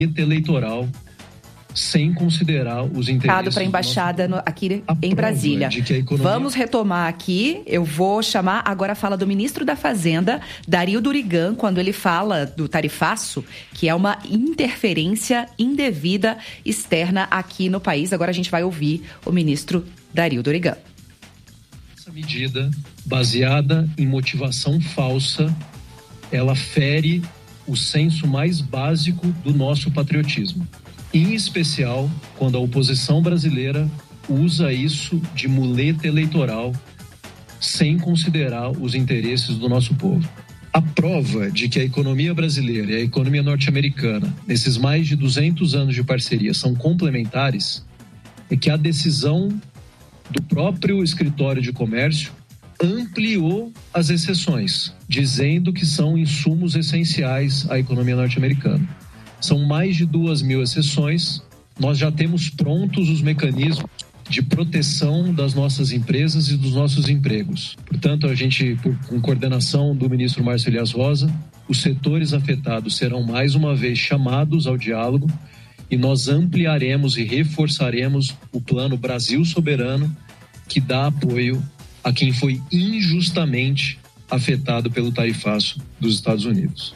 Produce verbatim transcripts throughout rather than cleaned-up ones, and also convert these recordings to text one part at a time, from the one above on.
eleitoral sem considerar os interesses... para a embaixada no, aqui em Brasília. Economia... Vamos retomar aqui. Eu vou chamar agora a fala do ministro da Fazenda, Dario Durigan, quando ele fala do tarifaço, que é uma interferência indevida externa aqui no país. Agora a gente vai ouvir o ministro Dario Durigan. Essa medida, baseada em motivação falsa, ela fere o senso mais básico do nosso patriotismo. Em especial, quando a oposição brasileira usa isso de muleta eleitoral sem considerar os interesses do nosso povo. A prova de que a economia brasileira e a economia norte-americana, nesses mais de duzentos anos de parceria, são complementares, é que a decisão do próprio escritório de comércio ampliou as exceções, dizendo que são insumos essenciais à economia norte-americana. São mais de duas mil exceções. Nós já temos prontos os mecanismos de proteção das nossas empresas e dos nossos empregos. Portanto, a gente, por, com coordenação do ministro Márcio Elias Rosa, os setores afetados serão mais uma vez chamados ao diálogo e nós ampliaremos e reforçaremos o Plano Brasil Soberano, que dá apoio a quem foi injustamente afetado pelo tarifaço dos Estados Unidos.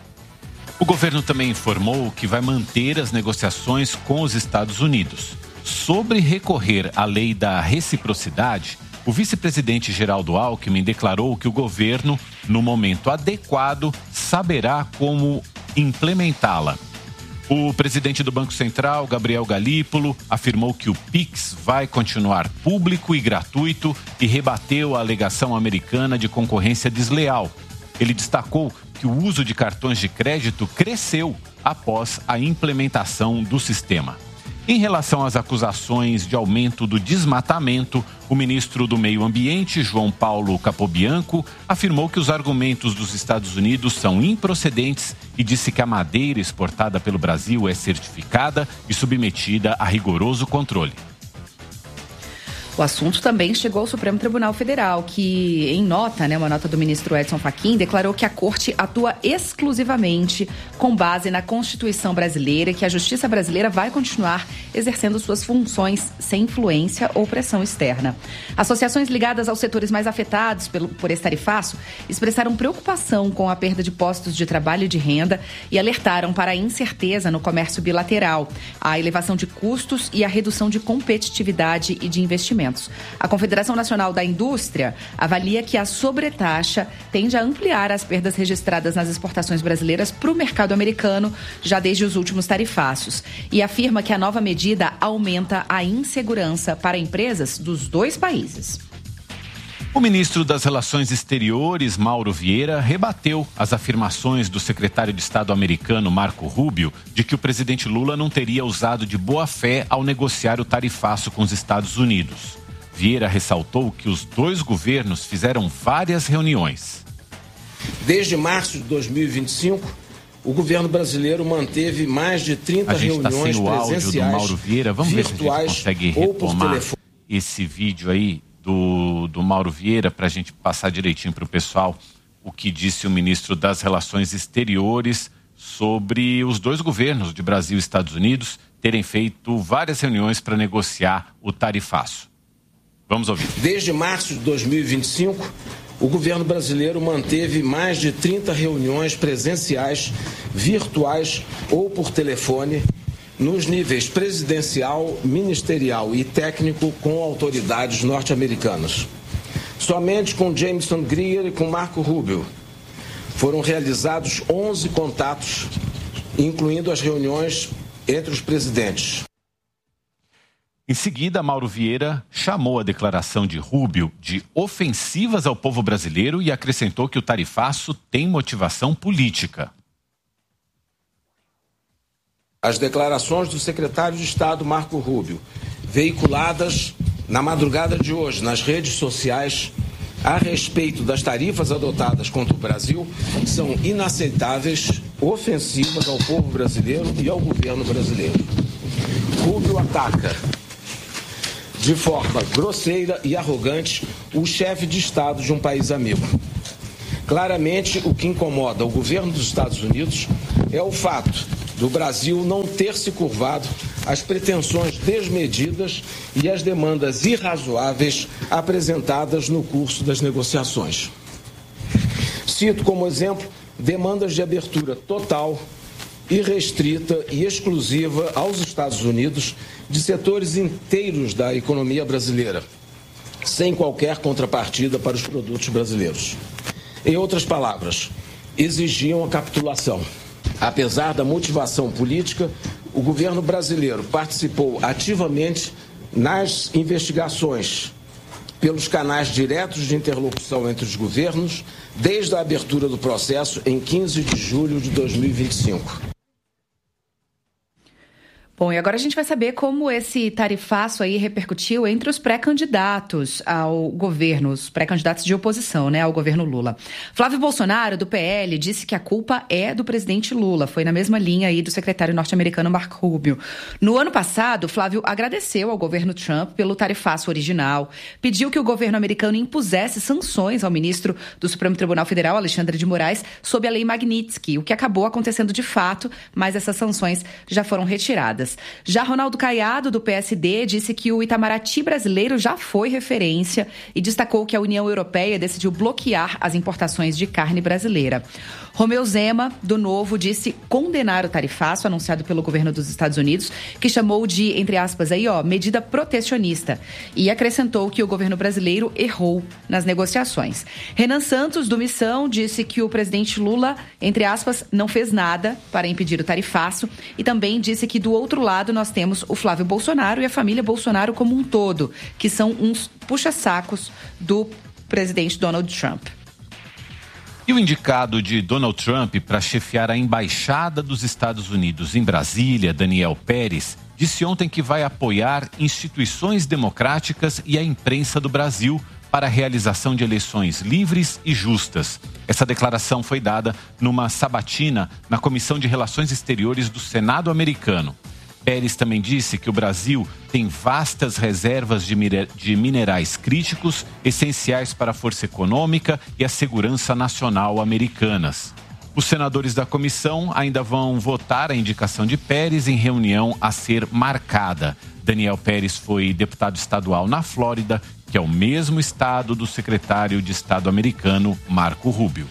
O governo também informou que vai manter as negociações com os Estados Unidos. Sobre recorrer à lei da reciprocidade, o vice-presidente Geraldo Alckmin declarou que o governo, no momento adequado, saberá como implementá-la. O presidente do Banco Central, Gabriel Galípolo, afirmou que o Pix vai continuar público e gratuito e rebateu a alegação americana de concorrência desleal. Ele destacou que o uso de cartões de crédito cresceu após a implementação do sistema. Em relação às acusações de aumento do desmatamento, o ministro do Meio Ambiente, João Paulo Capobianco, afirmou que os argumentos dos Estados Unidos são improcedentes e disse que a madeira exportada pelo Brasil é certificada e submetida a rigoroso controle. O assunto também chegou ao Supremo Tribunal Federal, que, em nota, né, uma nota do ministro Edson Fachin, declarou que a Corte atua exclusivamente com base na Constituição brasileira e que a Justiça brasileira vai continuar exercendo suas funções sem influência ou pressão externa. Associações ligadas aos setores mais afetados pelo, por esse tarifaço expressaram preocupação com a perda de postos de trabalho e de renda e alertaram para a incerteza no comércio bilateral, a elevação de custos e a redução de competitividade e de investimentos. A Confederação Nacional da Indústria avalia que a sobretaxa tende a ampliar as perdas registradas nas exportações brasileiras para o mercado americano, já desde os últimos tarifaços, e afirma que a nova medida aumenta a insegurança para empresas dos dois países. O ministro das Relações Exteriores, Mauro Vieira, rebateu as afirmações do secretário de Estado americano, Marco Rubio, de que o presidente Lula não teria usado de boa-fé ao negociar o tarifaço com os Estados Unidos. Vieira ressaltou que os dois governos fizeram várias reuniões. Desde março de dois mil e vinte e cinco, o governo brasileiro manteve mais de trinta reuniões presenciais, a gente está sem o áudio do Mauro Vieira. Vamos ver se a gente consegue retomar esse vídeo aí do, do Mauro Vieira, para a gente passar direitinho para o pessoal o que disse o ministro das Relações Exteriores sobre os dois governos de Brasil e Estados Unidos terem feito várias reuniões para negociar o tarifaço. Vamos ouvir. Desde março de dois mil e vinte e cinco, o governo brasileiro manteve mais de trinta reuniões presenciais, virtuais ou por telefone, nos níveis presidencial, ministerial e técnico com autoridades norte-americanas. Somente com Jameson Greer e com Marco Rubio foram realizados onze contatos, incluindo as reuniões entre os presidentes. Em seguida, Mauro Vieira chamou a declaração de Rubio de ofensivas ao povo brasileiro e acrescentou que o tarifaço tem motivação política. As declarações do secretário de Estado, Marco Rubio, veiculadas na madrugada de hoje nas redes sociais a respeito das tarifas adotadas contra o Brasil, são inaceitáveis, ofensivas ao povo brasileiro e ao governo brasileiro. Rubio ataca de forma grosseira e arrogante o chefe de Estado de um país amigo. Claramente, o que incomoda o governo dos Estados Unidos é o fato do Brasil não ter se curvado às pretensões desmedidas e às demandas irrazoáveis apresentadas no curso das negociações. Cito como exemplo demandas de abertura total, irrestrita e exclusiva aos Estados Unidos de setores inteiros da economia brasileira, sem qualquer contrapartida para os produtos brasileiros. Em outras palavras, exigiam a capitulação. Apesar da motivação política, o governo brasileiro participou ativamente nas investigações pelos canais diretos de interlocução entre os governos, desde a abertura do processo em quinze de julho de dois mil e vinte e cinco. Bom, e agora a gente vai saber como esse tarifaço aí repercutiu entre os pré-candidatos ao governo, os pré-candidatos de oposição, né, ao governo Lula. Flávio Bolsonaro, do P L, disse que a culpa é do presidente Lula. Foi na mesma linha aí do secretário norte-americano Marco Rubio. No ano passado, Flávio agradeceu ao governo Trump pelo tarifaço original, pediu que o governo americano impusesse sanções ao ministro do Supremo Tribunal Federal, Alexandre de Moraes, sob a lei Magnitsky, o que acabou acontecendo de fato, mas essas sanções já foram retiradas. Já Ronaldo Caiado, do P S D, disse que o Itamaraty brasileiro já foi referência e destacou que a União Europeia decidiu bloquear as importações de carne brasileira. Romeu Zema, do Novo, disse condenar o tarifaço anunciado pelo governo dos Estados Unidos, que chamou de, entre aspas, aí, ó, medida protecionista, e acrescentou que o governo brasileiro errou nas negociações. Renan Santos, do Missão, disse que o presidente Lula, entre aspas, não fez nada para impedir o tarifaço e também disse que do outro lado nós temos o Flávio Bolsonaro e a família Bolsonaro como um todo, que são uns puxa-sacos do presidente Donald Trump. E o indicado de Donald Trump para chefiar a Embaixada dos Estados Unidos em Brasília, Daniel Pérez, disse ontem que vai apoiar instituições democráticas e a imprensa do Brasil para a realização de eleições livres e justas. Essa declaração foi dada numa sabatina na Comissão de Relações Exteriores do Senado americano. Pérez também disse que o Brasil tem vastas reservas de minerais críticos, essenciais para a força econômica e a segurança nacional americanas. Os senadores da comissão ainda vão votar a indicação de Pérez em reunião a ser marcada. Daniel Pérez foi deputado estadual na Flórida, que é o mesmo estado do secretário de Estado americano, Marco Rubio.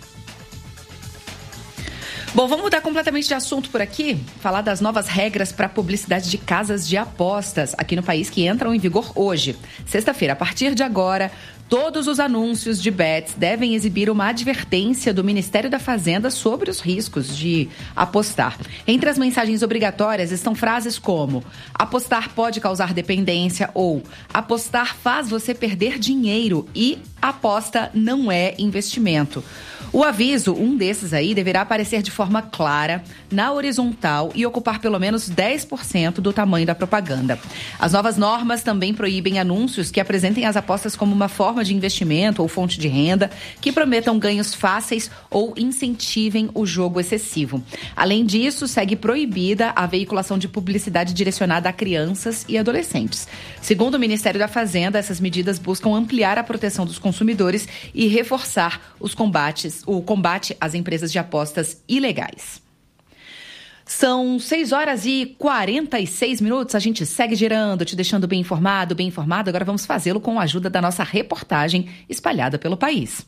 Bom, vamos mudar completamente de assunto por aqui, falar das novas regras para a publicidade de casas de apostas aqui no país que entram em vigor hoje. Sexta-feira, a partir de agora, todos os anúncios de bets devem exibir uma advertência do Ministério da Fazenda sobre os riscos de apostar. Entre as mensagens obrigatórias estão frases como apostar pode causar dependência ou apostar faz você perder dinheiro e aposta não é investimento. O aviso, um desses aí, deverá aparecer de forma clara, na horizontal e ocupar pelo menos dez por cento do tamanho da propaganda. As novas normas também proíbem anúncios que apresentem as apostas como uma forma de investimento ou fonte de renda, que prometam ganhos fáceis ou incentivem o jogo excessivo. Além disso, segue proibida a veiculação de publicidade direcionada a crianças e adolescentes. Segundo o Ministério da Fazenda, essas medidas buscam ampliar a proteção dos consumidores e reforçar os combates o combate às empresas de apostas ilegais. São seis horas e quarenta e seis minutos, a gente segue girando, te deixando bem informado, bem informado. Agora vamos fazê-lo com a ajuda da nossa reportagem espalhada pelo país.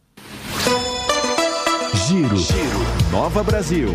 Giro, Giro. Nova Brasil.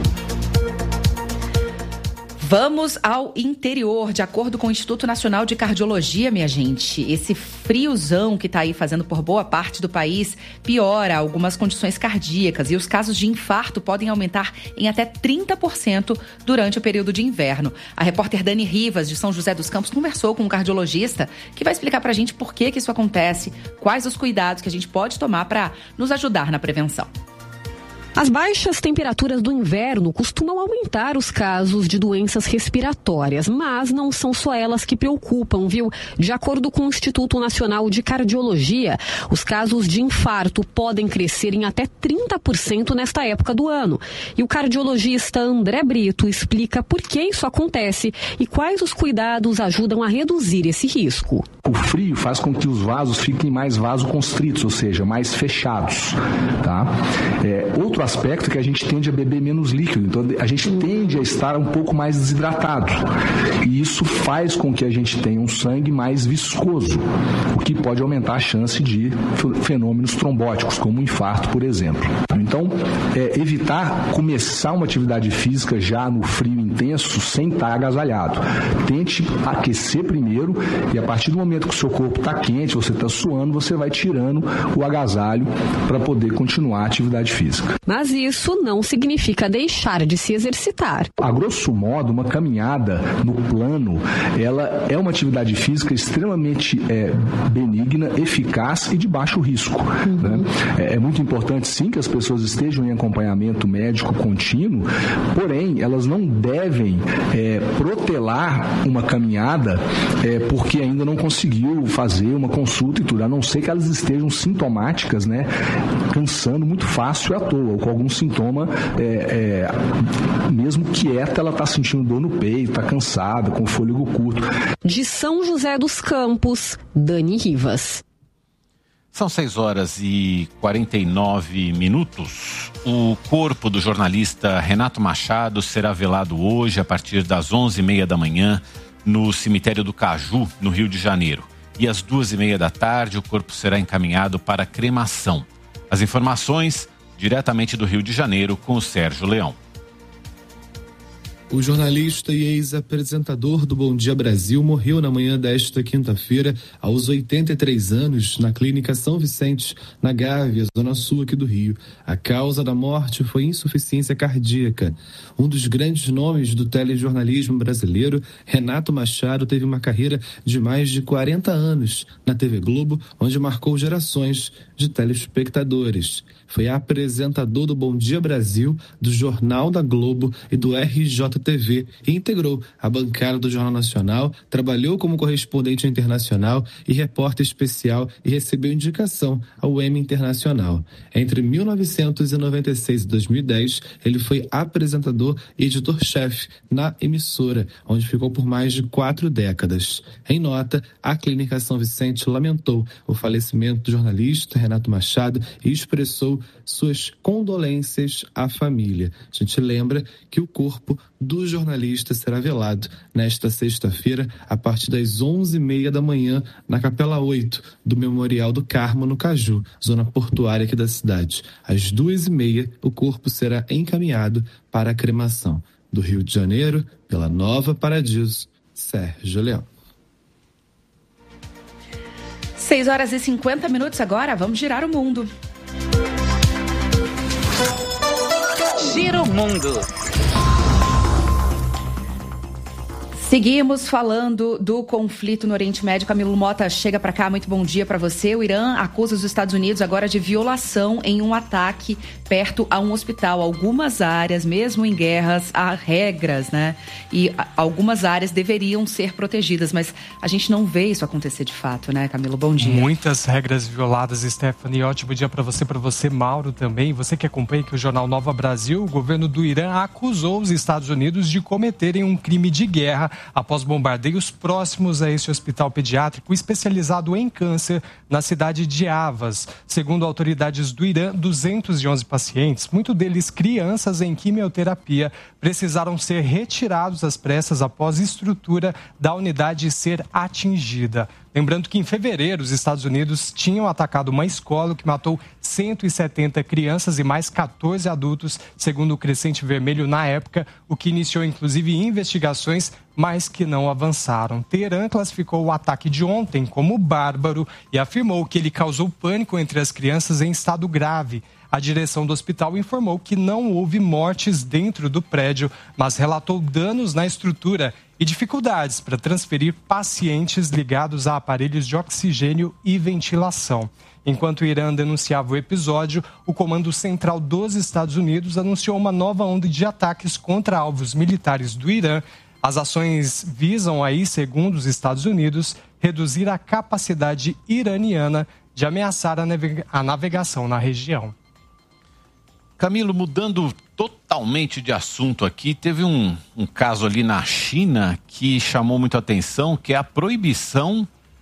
Vamos ao interior. De acordo com o Instituto Nacional de Cardiologia, minha gente, esse friozão que está aí fazendo por boa parte do país piora algumas condições cardíacas e os casos de infarto podem aumentar em até trinta por cento durante o período de inverno. A repórter Dani Rivas, de São José dos Campos, conversou com um cardiologista que vai explicar para a gente por que, que isso acontece, quais os cuidados que a gente pode tomar para nos ajudar na prevenção. As baixas temperaturas do inverno costumam aumentar os casos de doenças respiratórias, mas não são só elas que preocupam, viu? De acordo com o Instituto Nacional de Cardiologia, os casos de infarto podem crescer em até trinta por cento nesta época do ano. E o cardiologista André Brito explica por que isso acontece e quais os cuidados ajudam a reduzir esse risco. O frio faz com que os vasos fiquem mais vasoconstritos, ou seja, mais fechados, tá? É, outro aspecto que a gente tende a beber menos líquido, então a gente tende a estar um pouco mais desidratado. E isso faz com que a gente tenha um sangue mais viscoso, o que pode aumentar a chance de fenômenos trombóticos, como um infarto, por exemplo. Então, é, evitar começar uma atividade física já no frio intenso sem estar agasalhado. Tente aquecer primeiro e a partir do momento que o seu corpo está quente, você está suando, você vai tirando o agasalho para poder continuar a atividade física. Mas isso não significa deixar de se exercitar. A grosso modo, uma caminhada no plano, ela é uma atividade física extremamente é, benigna, eficaz e de baixo risco. Uhum. Né? É, é muito importante, sim, que as pessoas estejam em acompanhamento médico contínuo, porém, elas não devem é, protelar uma caminhada é, porque ainda não conseguiu fazer uma consulta e tudo, a não ser que elas estejam sintomáticas, né, cansando muito fácil à toa, ou com algum sintoma, é, é, mesmo quieta, ela está sentindo dor no peito, está cansada, com fôlego curto. De São José dos Campos, Dani Rivas. São seis horas e quarenta e nove minutos. O corpo do jornalista Renato Machado será velado hoje a partir das onze e meia da manhã no cemitério do Caju, no Rio de Janeiro. E às duas e meia da tarde o corpo será encaminhado para cremação. As informações diretamente do Rio de Janeiro com o Sérgio Leão. O jornalista e ex-apresentador do Bom Dia Brasil morreu na manhã desta quinta-feira, aos oitenta e três anos, na Clínica São Vicente, na Gávea, zona sul aqui do Rio. A causa da morte foi insuficiência cardíaca. Um dos grandes nomes do telejornalismo brasileiro, Renato Machado, teve uma carreira de mais de quarenta anos na T V Globo, onde marcou gerações de telespectadores. Foi apresentador do Bom Dia Brasil, do Jornal da Globo e do R J T V e integrou a bancada do Jornal Nacional, trabalhou como correspondente internacional e repórter especial e recebeu indicação ao Emmy Internacional. Entre mil novecentos e noventa e seis e dois mil e dez, ele foi apresentador e editor-chefe na emissora, onde ficou por mais de quatro décadas. Em nota, a Clínica São Vicente lamentou o falecimento do jornalista Renato Machado e expressou suas condolências à família. A gente lembra que o corpo do jornalista será velado nesta sexta-feira, a partir das onze e meia da manhã, na Capela oito do Memorial do Carmo, no Caju, zona portuária aqui da cidade. Às duas e meia, o corpo será encaminhado para a cremação. Do Rio de Janeiro, pela Nova Paradiso, Sérgio Leão. seis horas e cinquenta minutos agora, vamos girar o mundo. Gira o mundo. Seguimos falando do conflito no Oriente Médio. Camilo Mota chega para cá, muito bom dia para você. O Irã acusa os Estados Unidos agora de violação em um ataque perto a um hospital. Algumas áreas, mesmo em guerras, há regras, né? E algumas áreas deveriam ser protegidas, mas a gente não vê isso acontecer de fato, né, Camilo? Bom dia. Muitas regras violadas, Stephanie. Ótimo dia para você, para você, Mauro, também. Você que acompanha aqui o Jornal Nova Brasil, o governo do Irã acusou os Estados Unidos de cometerem um crime de guerra após bombardeios próximos a esse hospital pediátrico especializado em câncer na cidade de Avas. Segundo autoridades do Irã, duzentos e onze pacientes, muitos deles crianças em quimioterapia, precisaram ser retirados às pressas após a estrutura da unidade ser atingida. Lembrando que em fevereiro os Estados Unidos tinham atacado uma escola que matou cento e setenta crianças e mais quatorze adultos, segundo o Crescente Vermelho na época, o que iniciou inclusive investigações, mas que não avançaram. Teherã classificou o ataque de ontem como bárbaro e afirmou que ele causou pânico entre as crianças em estado grave. A direção do hospital informou que não houve mortes dentro do prédio, mas relatou danos na estrutura e dificuldades para transferir pacientes ligados a aparelhos de oxigênio e ventilação. Enquanto o Irã denunciava o episódio, o Comando Central dos Estados Unidos anunciou uma nova onda de ataques contra alvos militares do Irã. As ações visam aí, segundo os Estados Unidos, reduzir a capacidade iraniana de ameaçar a, navega- a navegação na região. Camilo, mudando totalmente de assunto aqui, teve um, um caso ali na China que chamou muito a atenção, que é a proibição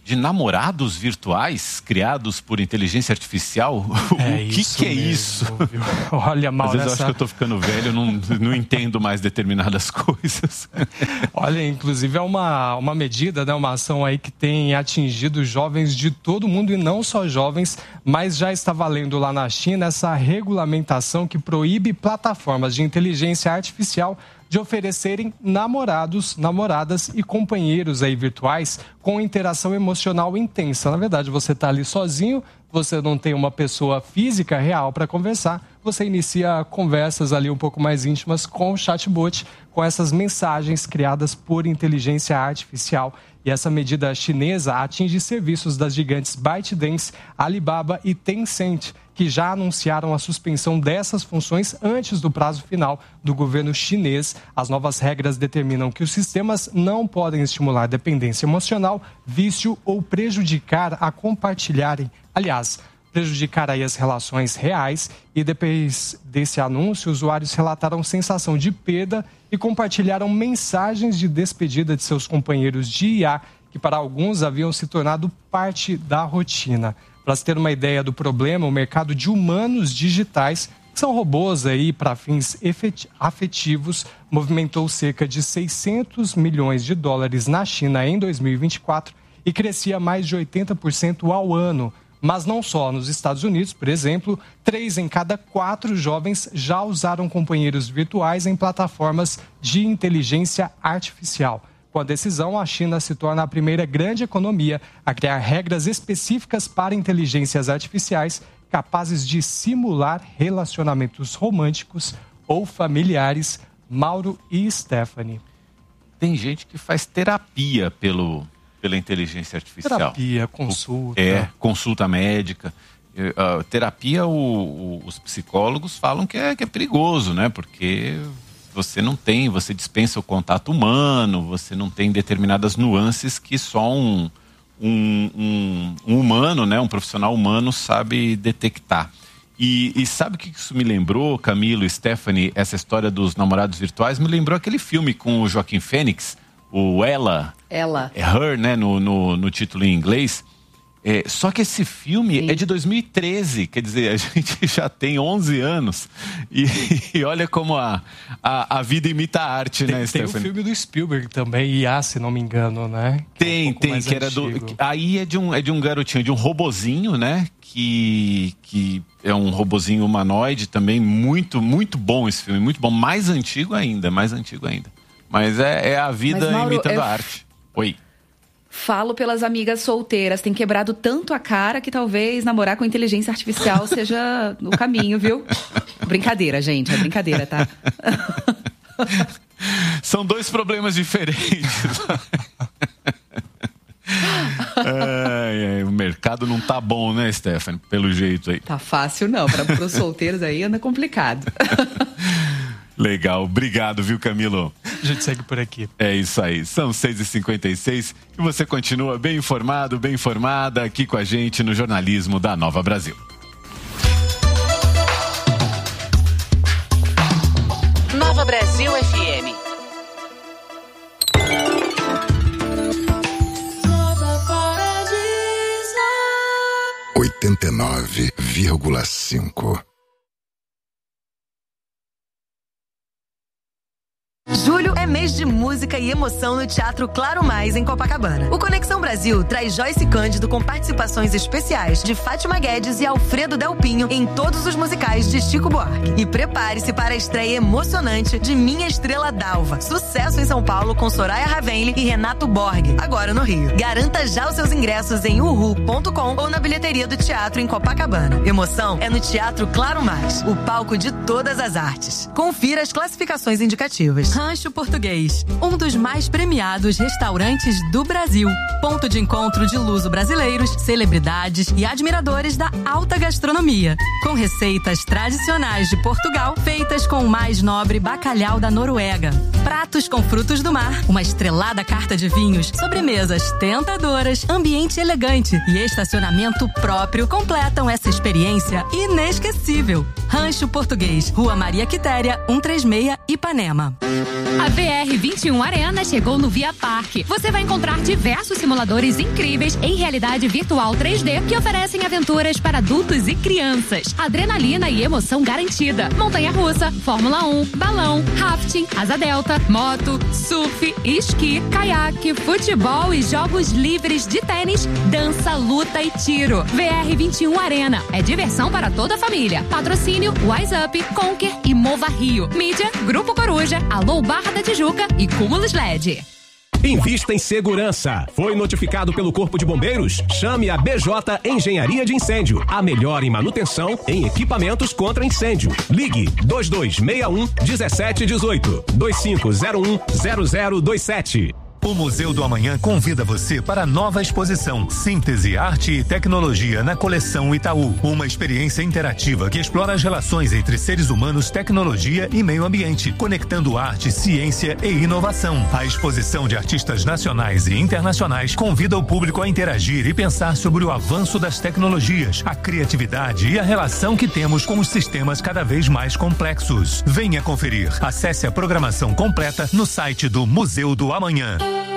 de namorados virtuais criados por inteligência artificial? É o que, isso que é mesmo, isso? Viu? Olha, Mauro, às vezes essa... eu acho que eu tô ficando velho, eu não, não entendo mais determinadas coisas. Olha, inclusive é uma, uma medida, né, uma ação aí que tem atingido jovens de todo o mundo, e não só jovens, mas já está valendo lá na China essa regulamentação que proíbe plataformas de inteligência artificial de oferecerem namorados, namoradas e companheiros aí virtuais com interação emocional intensa. Na verdade, você está ali sozinho, você não tem uma pessoa física real para conversar, você inicia conversas ali um pouco mais íntimas com o chatbot, com essas mensagens criadas por inteligência artificial. E essa medida chinesa atinge serviços das gigantes ByteDance, Alibaba e Tencent, que já anunciaram a suspensão dessas funções antes do prazo final do governo chinês. As novas regras determinam que os sistemas não podem estimular dependência emocional, vício ou prejudicar a compartilharem. Aliás, prejudicar aí as relações reais. E depois desse anúncio, usuários relataram sensação de perda e compartilharam mensagens de despedida de seus companheiros de I A, que para alguns haviam se tornado parte da rotina. Para se ter uma ideia do problema, o mercado de humanos digitais, que são robôs aí para fins afetivos, movimentou cerca de seiscentos milhões de dólares na China em dois mil e vinte e quatro e crescia mais de oitenta por cento ao ano. Mas não só. Nos Estados Unidos, por exemplo, três em cada quatro jovens já usaram companheiros virtuais em plataformas de inteligência artificial. Com a decisão, a China se torna a primeira grande economia a criar regras específicas para inteligências artificiais capazes de simular relacionamentos românticos ou familiares. Mauro e Stephanie. Tem gente que faz terapia pelo, pela inteligência artificial. Terapia, consulta. É, consulta médica. Uh, terapia, o, o, os psicólogos falam que é, que é perigoso, né? Porque você não tem, você dispensa o contato humano, você não tem determinadas nuances que só um, um, um, um humano, né, um profissional humano sabe detectar. E, e sabe o que isso me lembrou, Camilo e Stephanie, essa história dos namorados virtuais? Me lembrou aquele filme com o Joaquim Fênix, o Ela. Ela. É Her, né, no, no, no título em inglês. É, só que esse filme Sim. é de dois mil e treze, quer dizer, a gente já tem onze anos e, e olha como a, a, a vida imita a arte, tem, né, Stephanie? Tem o filme do Spielberg também, I A, se não me engano, né? Que tem, é um tem, que era do... Aí é de, um, é de um garotinho, de um robozinho, né? Que, que é um robozinho humanoide também, muito, muito bom esse filme, muito bom, mais antigo ainda, mais antigo ainda. Mas é, é a vida Mas, Mauro, imitando eu... a arte. Oi. Falo pelas amigas solteiras, tem quebrado tanto a cara que talvez namorar com inteligência artificial seja o caminho, viu? Brincadeira, gente, é brincadeira, tá? São dois problemas diferentes. é, é, o mercado não tá bom, né, Stephanie? Pelo jeito aí. Tá fácil não, para os solteiros aí anda complicado. Legal, obrigado, viu, Camilo? A gente segue por aqui. É isso aí, são seis e cinquenta e seis e você continua bem informado, bem informada aqui com a gente no jornalismo da Nova Brasil. Nova Brasil F M. oitenta e nove vírgula cinco. Julho é mês de música e emoção no Teatro Claro Mais, em Copacabana. O Conexão Brasil traz Joyce Cândido com participações especiais de Fátima Guedes e Alfredo Delpinho em todos os musicais de Chico Buarque. E prepare-se para a estreia emocionante de Minha Estrela Dalva. Sucesso em São Paulo com Soraya Ravenli e Renato Borg, agora no Rio. Garanta já os seus ingressos em uhu ponto com ou na bilheteria do teatro em Copacabana. Emoção é no Teatro Claro Mais, o palco de todas as artes. Confira as classificações indicativas. Rancho Português, um dos mais premiados restaurantes do Brasil. Ponto de encontro de luso-brasileiros, celebridades e admiradores da alta gastronomia. Com receitas tradicionais de Portugal, feitas com o mais nobre bacalhau da Noruega. Pratos com frutos do mar, uma estrelada carta de vinhos, sobremesas tentadoras, ambiente elegante e estacionamento próprio completam essa experiência inesquecível. Rancho Português, Rua Maria Quitéria, cento e trinta e seis, Ipanema. A V R R vinte e um Arena chegou no Via Parque. Você vai encontrar diversos simuladores incríveis em realidade virtual três D que oferecem aventuras para adultos e crianças. Adrenalina e emoção garantida. Montanha-russa, Fórmula um, balão, rafting, asa delta, moto, surf, esqui, caiaque, futebol e jogos livres de tênis, dança, luta e tiro. V R vinte e um Arena. É diversão para toda a família. Patrocínio Wise Up, Conquer e Mova Rio. Mídia, Grupo Coruja, Alô Barra da Tijuca e Cúmulos L E D. Invista em segurança. Foi notificado pelo Corpo de Bombeiros? Chame a B J Engenharia de Incêndio. A melhor em manutenção em equipamentos contra incêndio. Ligue dois dois seis um, um sete um oito, dois cinco zero um, zero zero dois sete. O Museu do Amanhã convida você para a nova exposição Síntese, Arte e Tecnologia na coleção Itaú. Uma experiência interativa que explora as relações entre seres humanos, tecnologia e meio ambiente, conectando arte, ciência e inovação. A exposição de artistas nacionais e internacionais convida o público a interagir e pensar sobre o avanço das tecnologias, a criatividade e a relação que temos com os sistemas cada vez mais complexos. Venha conferir. Acesse a programação completa no site do Museu do Amanhã.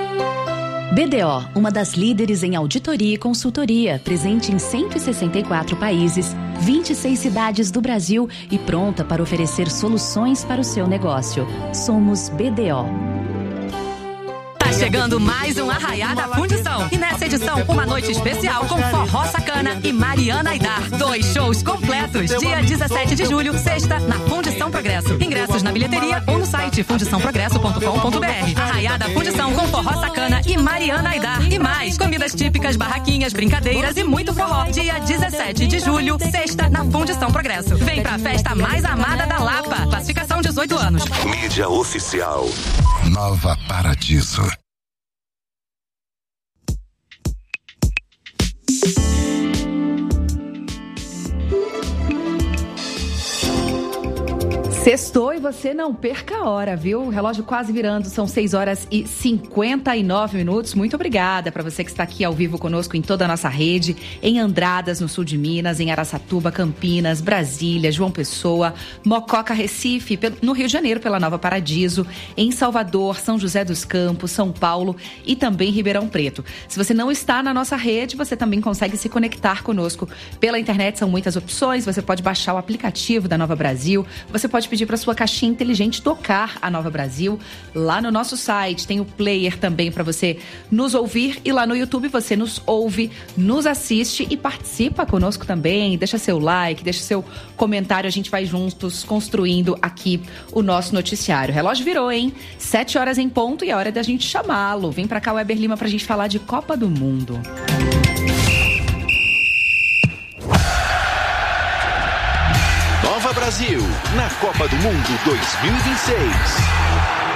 B D O, uma das líderes em auditoria e consultoria, presente em cento e sessenta e quatro países, vinte e seis cidades do Brasil e pronta para oferecer soluções para o seu negócio. Somos B D O. Tá chegando mais um Arraiá da Fundição. E nessa edição, uma noite especial com Forró Sacana e Mariana Aidar. Dois shows completos. Dia dezessete de julho, sexta, na Fundição Progresso. Ingressos na bilheteria ou no site fundição progresso ponto com ponto b r. Arraiá da Fundição com Forró Sacana e Mariana Aidar. E mais, comidas típicas, barraquinhas, brincadeiras e muito forró. Dia dezessete de julho, sexta, na Fundição Progresso. Vem pra festa mais amada da Lapa. Classificação dezoito anos. Mídia oficial. Nova Paradiso. Sextou e você não perca a hora, viu? O relógio quase virando, são seis horas e cinquenta e nove minutos. Muito obrigada para você que está aqui ao vivo conosco em toda a nossa rede, em Andradas, no sul de Minas, em Araçatuba, Campinas, Brasília, João Pessoa, Mococa, Recife, no Rio de Janeiro, pela Nova Paradiso, em Salvador, São José dos Campos, São Paulo e também Ribeirão Preto. Se você não está na nossa rede, você também consegue se conectar conosco pela internet, são muitas opções, você pode baixar o aplicativo da Nova Brasil, você pode pedir para sua caixinha inteligente tocar a Nova Brasil. Lá no nosso site tem o player também para você nos ouvir e lá no YouTube você nos ouve, nos assiste e participa conosco também. Deixa seu like, deixa seu comentário, a gente vai juntos construindo aqui o nosso noticiário. O relógio virou, hein? Sete horas em ponto e é hora da gente chamá-lo. Vem para cá, Weber Lima, pra gente falar de Copa do Mundo. Nova Brasil, na Copa do Mundo dois mil e vinte e seis.